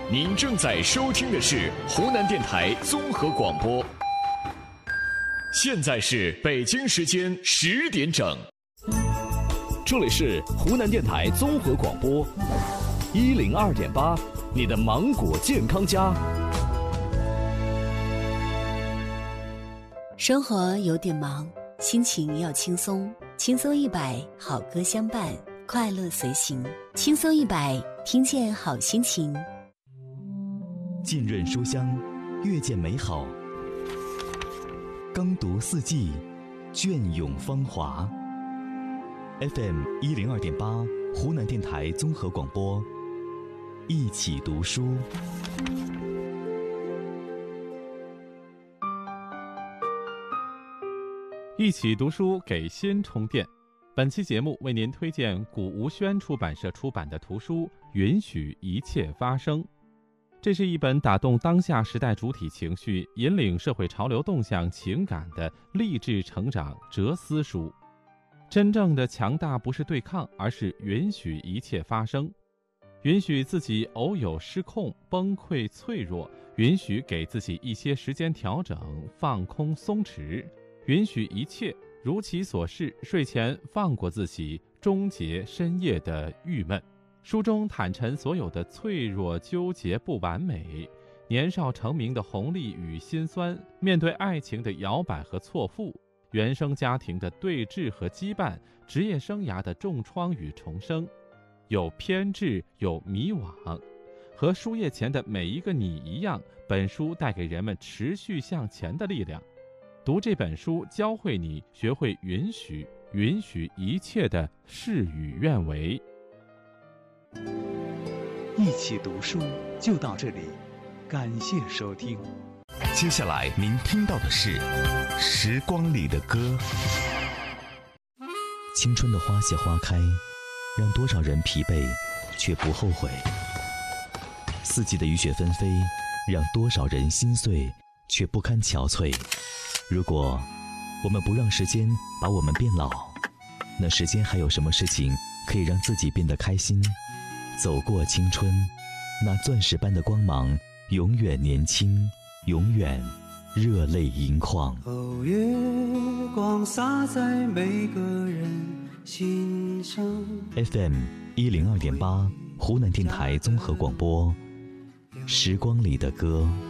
您正在收听的是湖南电台综合广播。现在是北京时间10点整， 这里是湖南电台综合广播102.8，你的芒果健康家。 生活有点忙，心情要轻松，轻松100，好歌相伴，快乐随行，轻松100，听见好心情。 浸润书香，阅见美好。耕读四季，隽永芳华。FM 102.8，湖南电台综合广播，一起读书。 一起读书，给心充电。本期节目为您推荐古吴轩出版社出版的图书《允许一切发生》。这是一本打动当下时代主体情绪、引领社会潮流动向情感的励志成长哲思书。真正的强大不是对抗，而是允许一切发生。允许自己偶有失控、崩溃、脆弱，允许给自己一些时间调整、放空、松弛，允许一切如其所是，睡前放过自己，终结深夜的郁闷。书中坦陈所有的脆弱、纠结、不完美，年少成名的红利与辛酸，面对爱情的摇摆和错付，原生家庭的对峙和羁绊，职业生涯的重创与重生，有偏执，有迷惘。和书页前的每一个你一样，本书带给人们持续向前的力量。读这本书，教会你学会允许一切的事与愿违。 一起读书就到这里，感谢收听。 接下来您听到的是《时光里的歌》。青春的花谢花开，让多少人疲惫却不后悔；四季的雨雪纷飞，让多少人心碎却不堪憔悴。如果我们不让时间把我们变老，那时间还有什么事情可以让自己变得开心？走过青春，那钻石般的光芒永远年轻，永远热泪盈眶。 哦，月光洒在每个人心上。 FM 102.8，湖南电台综合广播，时光里的歌。